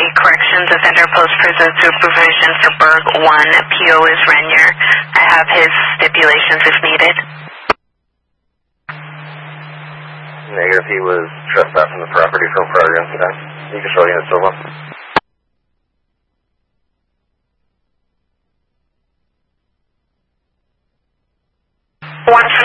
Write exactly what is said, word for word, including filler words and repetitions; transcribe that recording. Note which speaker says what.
Speaker 1: State Corrections offender post-prison supervision for Berg one. P O is Renier. I have his stipulations if needed.
Speaker 2: Negative, he was trespassing the property from prior incident. You can show Unit Silva.
Speaker 1: one